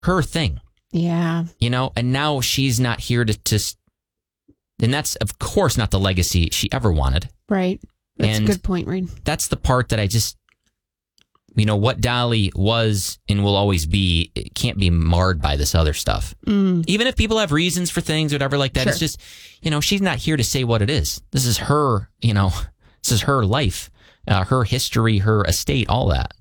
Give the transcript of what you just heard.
her thing. Yeah. And now she's not here to and that's, of course, not the legacy she ever wanted. Right. That's a good point, Reed. That's the part that I just, what Dolly was and will always be, it can't be marred by this other stuff. Even if people have reasons for things, whatever like that, It's just, she's not here to say what it is. This is her, this is her life, her history, her estate, all that.